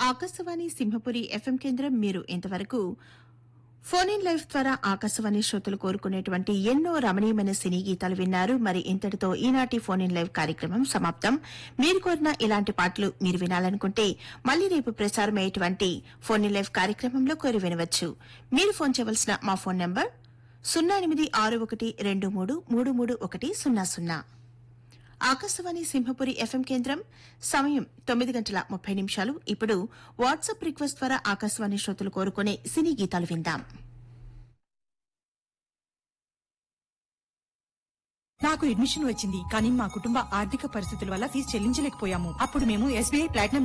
Akashvani Simhapuri FM కేంద్రం. మీరు ఇంతవరకు ఫోన్ ఇన్ లైవ్ ద్వారా ఆకాశవాణి శ్రోతలు కోరుకునేటువంటి ఎన్నో రమణీయమైన సినీ గీతాలు విన్నారు. మరి ఇంతటితో ఈనాటి ఫోన్ ఇన్ లైవ్ కార్యక్రమం సమాప్తం. మీరు కోరిన ఇలాంటి పాటలు మీరు వినాలనుకుంటే మళ్లీ రేపు ప్రసారమయ్యేటువంటి ఫోన్ ఇన్ లైవ్ కార్యక్రమంలో కోరి వినవచ్చు. మీరు ఫోన్ చేయవలసిన మా phone number 086123333100. Akashvani Simhapuri FM కేంద్రం. సమయం 9:30. ఇప్పుడు వాట్సాప్ రిక్వెస్ట్ ద్వారా ఆకాశవాణి శ్రోతలు కోరుకునే సినీ గీతాలు విందాం. నాకు అడ్మిషన్ వచ్చింది, కానీ మా కుటుంబ ఆర్థిక పరిస్థితుల వల్ల ఫీజు చెల్లించలేకపోయాము. అప్పుడు మేము SBI ప్లాటినం